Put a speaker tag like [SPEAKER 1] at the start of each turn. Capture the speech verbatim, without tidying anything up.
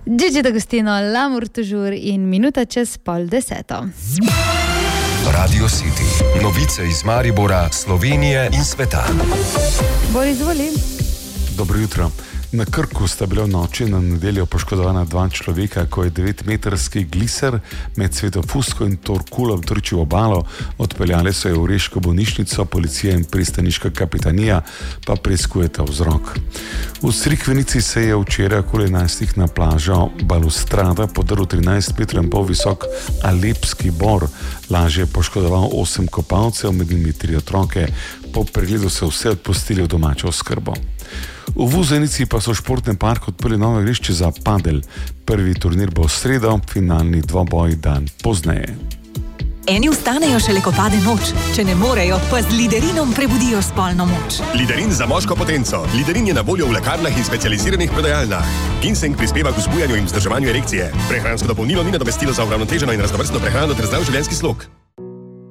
[SPEAKER 1] Gigi D'Agostino, L'Amour toujours in minuta čez pol deseto.
[SPEAKER 2] Radio City. Novice iz Maribora, Slovenije in sveta.
[SPEAKER 1] Bolj izvoli.
[SPEAKER 3] Dobro jutro. Na Krku sta bila v noči na nedeljo poškodovana dva človeka, ko je devetmetrski gliser med Sveto Fusko in Torkulom trčil obalo. Odpeljali so jo v reško bolnišnico, policija in pristaniška kapitanija pa preiskujeta vzrok. V Crikvenici se je včeraj okoli enajstih na plažo balustrada podrl trinajst metrov in pol visok alepski bor. Lažje je poškodoval osem kopalcev, med njimi tri otroke. Po pregledu so vse odpustili v domačo oskrbo. V Vuzenici pa so v športnem parku odprli novo igrišče za padel. Prvi turnir bo v sredo, finalni dvoboj dan pozneje.
[SPEAKER 4] Eni vstanejo šele, ko pade noč. Če ne morejo, pa z Liderinom prebudijo spolno moč.
[SPEAKER 5] Liderin za moško potenco. Liderin je na voljo v lekarnah in specializiranih prodajalnah. Ginseng prispeva k vzbujanju in vzdrževanju erekcije. Prehransko dopolnilo ni nadomestilo za uravnoteženo in raznovrstno prehrano ter zdrav življenjski slog.